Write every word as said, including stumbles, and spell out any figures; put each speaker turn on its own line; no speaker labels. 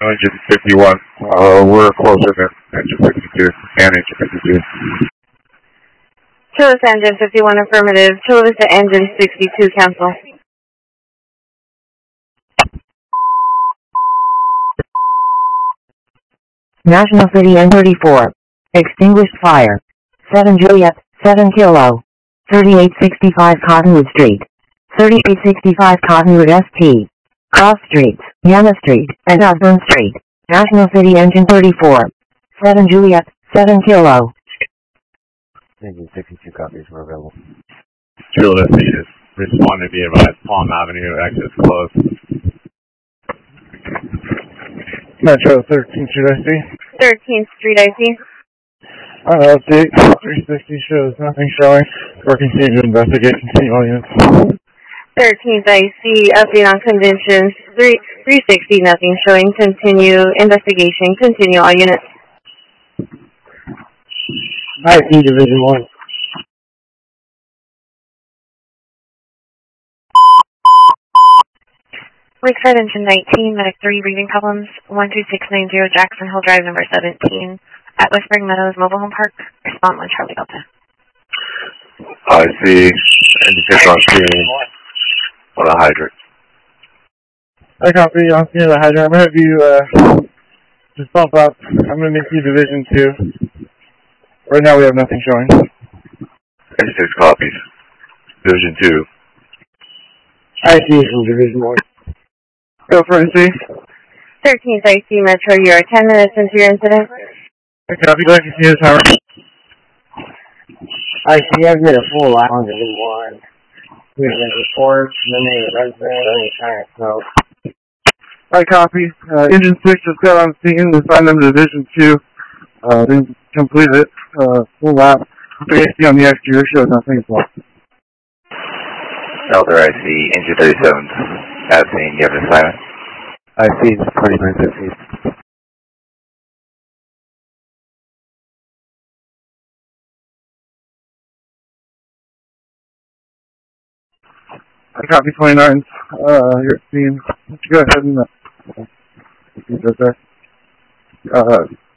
Engine fifty-one, uh, we're closer than engine fifty-two and engine fifty-two.
Chula Vista Engine fifty-one affirmative. Chula Vista Engine sixty-two cancel.
National City N thirty-four. Extinguished fire. seven Juliet, seven Kilo. thirty-eight sixty-five Cottonwood Street. thirty-eight sixty-five Cottonwood S T. Cross Streets, Yana Street, and Osborne Street. National City Engine thirty-four. seven Juliet, seven Kilo.
Engine sixty-two copies were available.
Chula Vista is responding to be advised Palm Avenue exit closed.
Metro thirteen, should I see?
thirteenth Street I C.
Uh, update, three sixty shows nothing showing. We're continuing to investigate, continue all units.
thirteenth I C, update on conditions. three sixty, nothing showing. Continue investigation, continue all units.
I C Division one.
Lakeside Engine nineteen, Medic three, breathing problems. one two six nine zero Jackson Hill Drive, number seventeen. At Westbury Meadows Mobile Home Park. Respond one Charlie Delta.
I see engine six on screen on a hydrant.
I copy on scene of the hydrant. I'm going to have you uh, just bump up. I'm going to make you Division two. Right now we have nothing showing.
Engine six copies. Division two.
I C from Division one. Go for N C.
thirteenth I C Metro, you are ten minutes into your incident.
I copy, glad to see you, Howard.
I see, I've made a full lap on Division one. We have reports, and then they right there, any kind of smoke.
I copy. Uh, Engine six just got on scene. Assigned them to Division two. Uh, didn't complete it. Uh, full lap. The A C on the exterior shows nothing as well.
Elder I C, engine thirty-seven. At scene, you have an assignment?
I see, twenty-nine fifty.
I copy twenty-nine. Uh, you're seeing. Let's go ahead and. Uh, there. Uh,